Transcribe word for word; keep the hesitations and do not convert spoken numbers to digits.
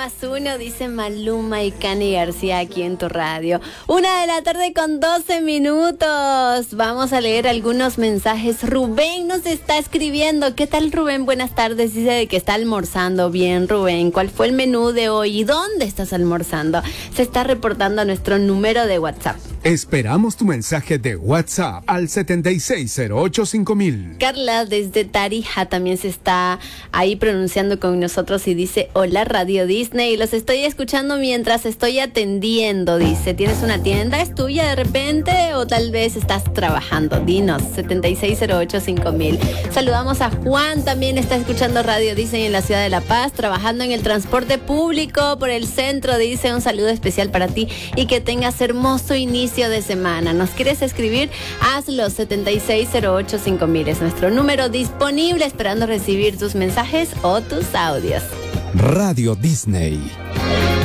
más uno, dice Maluma y Cani García aquí en tu radio. Una de la tarde con doce minutos. Vamos a leer algunos mensajes. Rubén nos está escribiendo. ¿Qué tal, Rubén? Buenas tardes. Dice de que está almorzando. Bien, Rubén. ¿Cuál fue el menú de hoy? ¿Y dónde estás almorzando? Se está reportando a nuestro número de WhatsApp. Esperamos tu mensaje de WhatsApp al setenta y seis cero ocho cinco mil. Carla desde Tarija también se está ahí pronunciando con nosotros y dice: hola Radio Disney, los estoy escuchando mientras estoy atendiendo. Dice: ¿tienes una tienda? ¿Es tuya de repente o tal vez estás trabajando? Dinos, setenta y seis cero ocho cinco mil. Saludamos a Juan, también está escuchando Radio Disney en la ciudad de La Paz, trabajando en el transporte público por el centro. Dice: un saludo especial para ti y que tengas hermoso inicio de semana. ¿Nos quieres escribir? Hazlo. Setenta y seis cero ocho cinco mil es nuestro número disponible, esperando recibir tus mensajes o tus audios. Radio Disney.